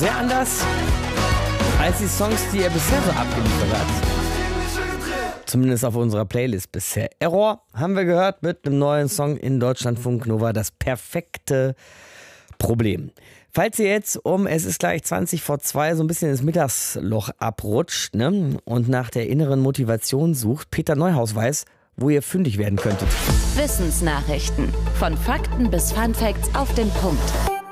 Sehr anders als die Songs, die er bisher so abgeliefert hat. Zumindest auf unserer Playlist bisher. Error haben wir gehört mit einem neuen Song in Deutschlandfunk Nova. Das perfekte Problem. Falls ihr jetzt es ist gleich 20 vor 2, so ein bisschen ins Mittagsloch abrutscht, ne, und nach der inneren Motivation sucht, Peter Neuhaus weiß, wo ihr fündig werden könntet. Wissensnachrichten. Von Fakten bis Funfacts auf den Punkt.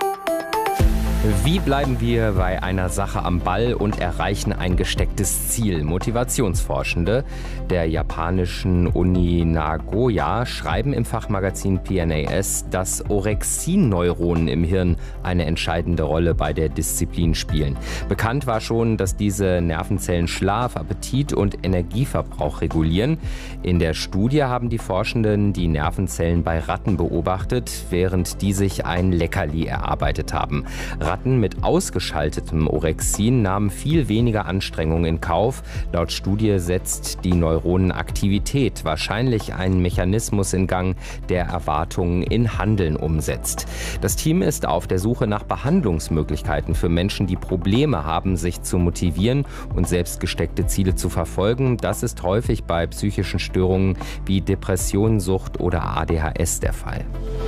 Wie bleiben wir bei einer Sache am Ball und erreichen ein gestecktes Ziel? Motivationsforschende der japanischen Uni Nagoya schreiben im Fachmagazin PNAS, dass Orexinneuronen im Hirn eine entscheidende Rolle bei der Disziplin spielen. Bekannt war schon, dass diese Nervenzellen Schlaf, Appetit und Energieverbrauch regulieren. In der Studie haben die Forschenden die Nervenzellen bei Ratten beobachtet, während die sich ein Leckerli erarbeitet haben. Ratten mit ausgeschaltetem Orexin nahmen viel weniger Anstrengungen in Kauf. Laut Studie setzt die Neuronenaktivität wahrscheinlich einen Mechanismus in Gang, der Erwartungen in Handeln umsetzt. Das Team ist auf der Suche nach Behandlungsmöglichkeiten für Menschen, die Probleme haben, sich zu motivieren und selbst gesteckte Ziele zu verfolgen. Das ist häufig bei psychischen Störungen wie Depression, Sucht oder ADHS der Fall.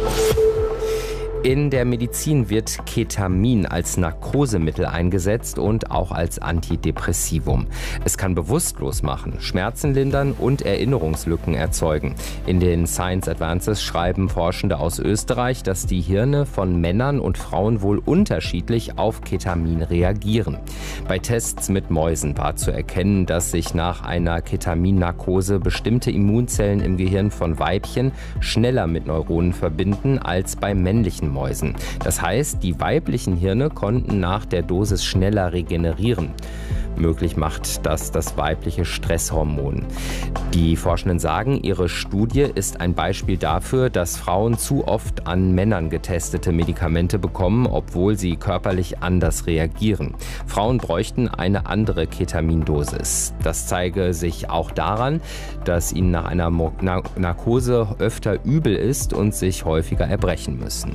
In der Medizin wird Ketamin als Narkosemittel eingesetzt und auch als Antidepressivum. Es kann bewusstlos machen, Schmerzen lindern und Erinnerungslücken erzeugen. In den Science Advances schreiben Forschende aus Österreich, dass die Hirne von Männern und Frauen wohl unterschiedlich auf Ketamin reagieren. Bei Tests mit Mäusen war zu erkennen, dass sich nach einer Ketaminnarkose bestimmte Immunzellen im Gehirn von Weibchen schneller mit Neuronen verbinden als bei männlichen Mäusen. Das heißt, die weiblichen Hirne konnten nach der Dosis schneller regenerieren. Möglich macht das weibliche Stresshormon. Die Forschenden sagen, ihre Studie ist ein Beispiel dafür, dass Frauen zu oft an Männern getestete Medikamente bekommen, obwohl sie körperlich anders reagieren. Frauen bräuchten eine andere Ketamindosis. Das zeige sich auch daran, dass ihnen nach einer Narkose öfter übel ist und sich häufiger erbrechen müssen.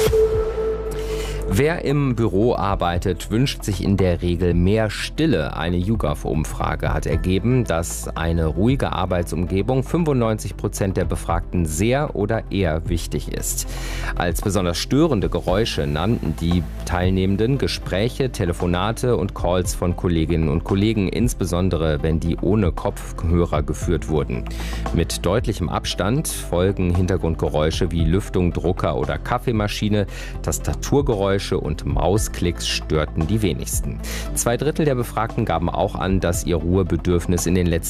Wer im Büro arbeitet, wünscht sich in der Regel mehr Stille. Eine YouGov-Umfrage hat ergeben, dass eine ruhige Arbeitsumgebung 95% der Befragten sehr oder eher wichtig ist. Als besonders störende Geräusche nannten die Teilnehmenden Gespräche, Telefonate und Calls von Kolleginnen und Kollegen, insbesondere wenn die ohne Kopfhörer geführt wurden. Mit deutlichem Abstand folgen Hintergrundgeräusche wie Lüftung, Drucker oder Kaffeemaschine, Tastaturgeräusche und Mausklicks störten die wenigsten. 2/3 der Befragten gaben auch an, dass ihr Ruhebedürfnis in den letzten